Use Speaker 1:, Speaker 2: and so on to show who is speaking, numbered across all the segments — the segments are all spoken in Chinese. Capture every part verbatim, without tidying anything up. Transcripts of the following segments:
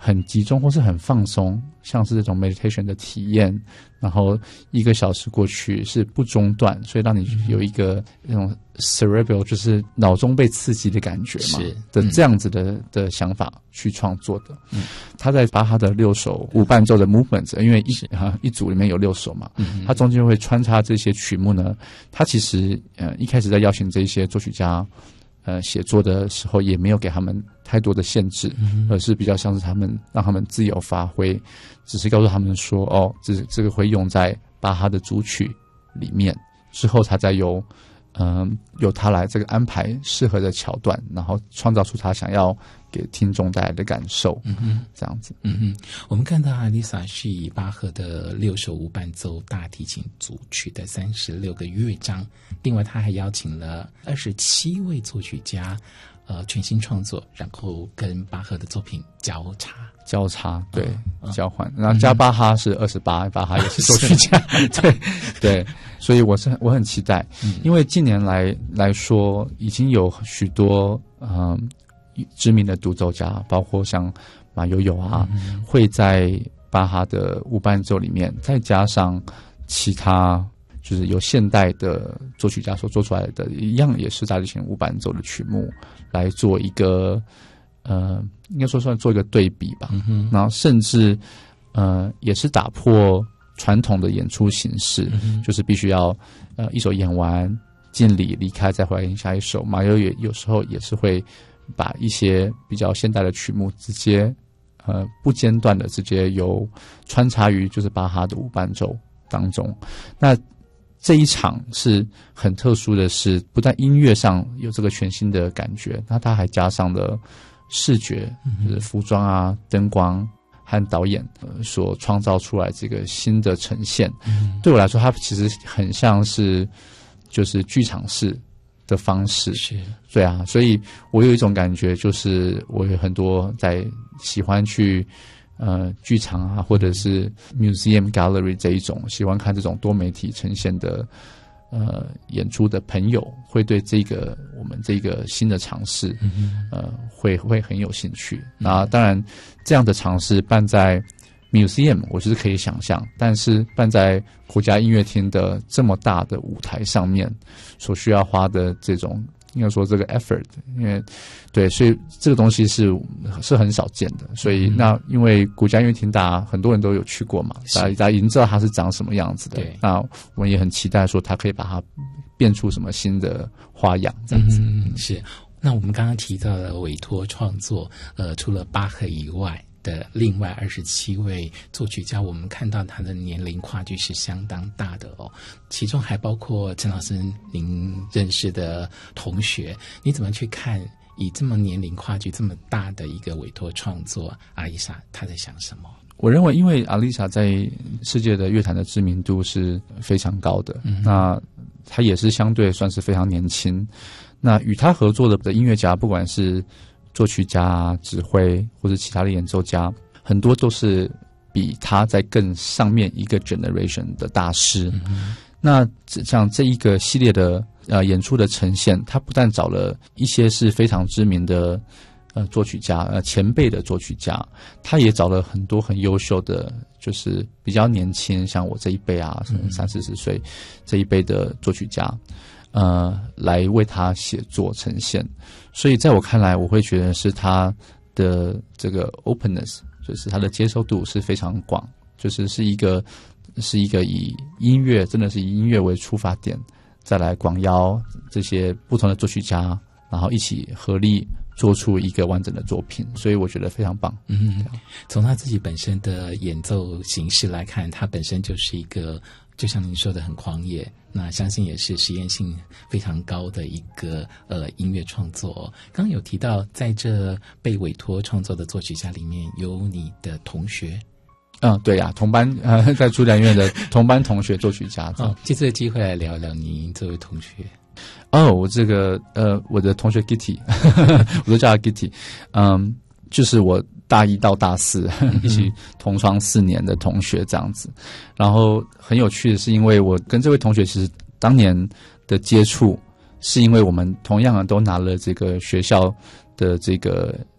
Speaker 1: 很集中或是很放松，像是这种 meditation 的体验，然后一个小时过去是不中断，所以让你有一个那种 cerebral 就是脑中被刺激的感觉嘛，
Speaker 2: 是
Speaker 1: 的这样子的的想法去创作的。嗯，他在巴哈的六首无伴奏的 movements， 因为一哈一组里面有六首嘛，嗯，他中间会穿插这些曲目呢，他其实呃一开始在邀请这些作曲家呃写作的时候也没有给他们太多的限制，嗯，而是比较像是他们让他们自由发挥，只是告诉他们说哦，这这个会用在巴哈的主曲里面，之后他再由嗯、呃、由他来这个安排适合的桥段，然后创造出他想要给听众带来的感受，嗯哼，这样子。
Speaker 2: 嗯哼，我们看到阿丽莎是以巴赫的六首无伴奏大提琴组曲的三十六个乐章，另外他还邀请了二十七位作曲家，呃，全新创作，然后跟巴赫的作品交叉。
Speaker 1: 交叉，对，
Speaker 2: 嗯、
Speaker 1: 交换，然后加巴哈是二十八，巴哈也是作曲家，对对，所以我是我很期待，嗯、因为近年来来说，已经有许多嗯知名的独奏家，包括像马友友啊，嗯、会在巴哈的无伴奏里面再加上其他就是由现代的作曲家所做出来的，一样也是大提琴无伴奏的曲目来做一个。呃，应该说算做一个对比吧，嗯、然后甚至呃也是打破传统的演出形式，嗯、就是必须要呃一首演完敬礼离开再回来演下一首。马友也有时候也是会把一些比较现代的曲目直接呃不间断的直接由穿插于就是巴哈的无伴奏当中。那这一场是很特殊的是，不但音乐上有这个全新的感觉，那它还加上了视觉，就是服装啊、灯光和导演、呃、所创造出来这个新的呈现。嗯、对我来说，它其实很像是就是剧场式的方式。
Speaker 2: 是，
Speaker 1: 对啊，所以我有一种感觉，就是我有很多在喜欢去呃剧场啊，或者是 museum gallery 这一种喜欢看这种多媒体呈现的。呃，演出的朋友会对这个我们这个新的尝试，嗯、呃，会会很有兴趣。那当然，这样的尝试办在 museum， 我就是可以想象，但是办在国家音乐厅的这么大的舞台上面，所需要花的这种，应该说这个 effort， 因为对，所以这个东西是是很少见的。所以那因为国家音乐厅大家很多人都有去过嘛，大家大家已经知道它是长什么样子的。那我们也很期待说它可以把它变出什么新的花样，这样子。
Speaker 2: 嗯，是。那我们刚刚提到的委托创作，呃，除了巴赫以外的另外二十七位作曲家，我们看到他的年龄跨距是相当大的哦，其中还包括陈老师您认识的同学，你怎么去看以这么年龄跨距这么大的一个委托创作，阿丽莎她在想什么？
Speaker 1: 我认为因为阿丽莎在世界的乐坛的知名度是非常高的，嗯、那她也是相对算是非常年轻，那与她合作的的音乐家不管是作曲家、指挥或者其他的演奏家，很多都是比他在更上面一个 generation 的大师。嗯、那像这一个系列的呃演出的呈现，他不但找了一些是非常知名的呃作曲家、呃前辈的作曲家，他也找了很多很优秀的，就是比较年轻，像我这一辈啊，可能三四十岁这一辈的作曲家。呃，来为他写作呈现，所以在我看来，我会觉得是他的这个 openness， 就是他的接受度是非常广，就是是一个是一个以音乐，真的是以音乐为出发点，再来广邀这些不同的作曲家，然后一起合力做出一个完整的作品，所以我觉得非常棒。
Speaker 2: 嗯，从他自己本身的演奏形式来看，他本身就是一个。就像您说的很狂野，那相信也是实验性非常高的一个呃音乐创作。刚刚有提到，在这被委托创作的作曲家里面有你的同学。
Speaker 1: 嗯，对呀、啊，同班呃，在朱良院的同班同学作曲家。
Speaker 2: 哦，借这个机会来聊聊您这位同学。
Speaker 1: 哦，我这个呃，我的同学 Gitty， 我都叫他 Gitty， 嗯，就是我。大一到大四一起同窗四年的同学这样子，然后很有趣的是，因为我跟这位同学其实当年的接触，是因为我们同样的都拿了这个学校的这个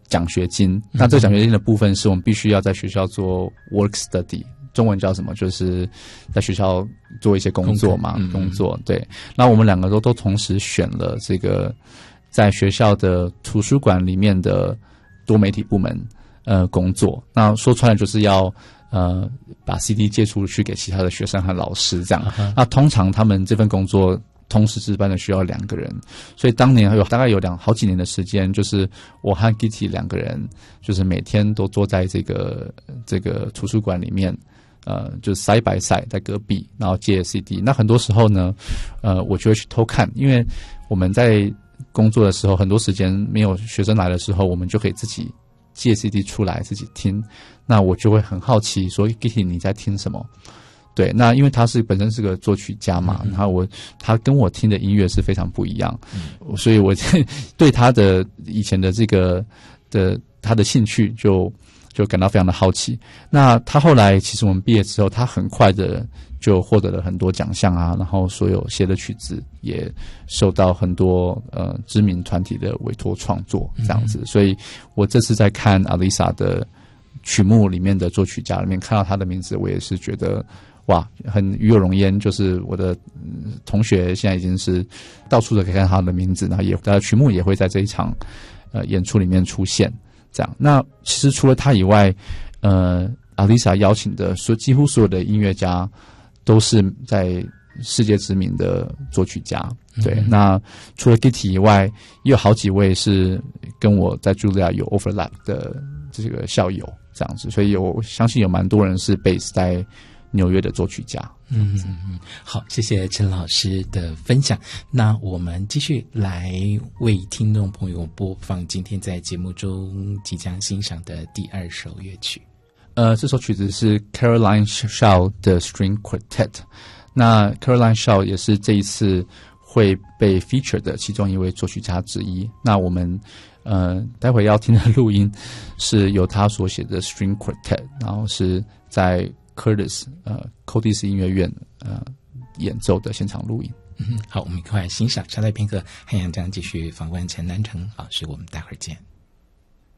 Speaker 1: 奖学金。那这个奖学金的部分是我们必须要在学校做 work study， 中文叫什么？就是在学校做一些工作嘛，工作。工作对。那我们两个都都同时选了这个在学校的图书馆里面的多媒体部门呃工作。那说穿了就是要呃把 C D 借出去给其他的学生和老师这样。Uh-huh. 那通常他们这份工作同时值班的需要两个人，所以当年有大概有两好几年的时间，就是我和 Kitty 两个人，就是每天都坐在这个这个图书馆里面，呃，就是 side by side 在隔壁，然后借 C D。那很多时候呢，呃，我就会去偷看，因为我们在工作的时候，很多时间没有学生来的时候，我们就可以自己借 C D 出来自己听。那我就会很好奇，说 Kitty 你在听什么？对，那因为他是本身是个作曲家嘛，嗯、然后我他跟我听的音乐是非常不一样，嗯、所以我对他的以前的这个的他的兴趣就就感到非常的好奇。那他后来其实我们毕业之后，他很快的就获得了很多奖项啊，然后所有写的曲子也受到很多呃知名团体的委托创作这样子。嗯、所以我这次在看 Alisa 的曲目里面的作曲家里面看到他的名字，我也是觉得。哇，很与有荣焉，就是我的、嗯、同学现在已经是到处都可以看到他的名字，然后也他的曲目也会在这一场呃演出里面出现。这样，那其实除了他以外，呃 ，Alisa 邀请的所几乎所有的音乐家都是在世界知名的作曲家。对，嗯、那除了 Kitty 以外，也有好几位是跟我在 Julia 有 overlap 的这个校友，这样子，所以有我相信有蛮多人是 base 在纽约的作曲家。
Speaker 2: 嗯嗯，好，谢谢陈老师的分享。那我们继续来为听众朋友播放今天在节目中即将欣赏的第二首乐曲。
Speaker 1: 呃，这首曲子是 Caroline Shaw 的 String Quartet。那 Caroline Shaw 也是这一次会被 feature 的其中一位作曲家之一。那我们呃待会要听的录音是由他所写的 String Quartet， 然后是在Curtis 呃 Curtis 音乐院呃演奏的现场录音。
Speaker 2: 嗯，好，我们一块欣赏。稍待片刻，汉阳将继续访问陈南成老师，我们待会儿见。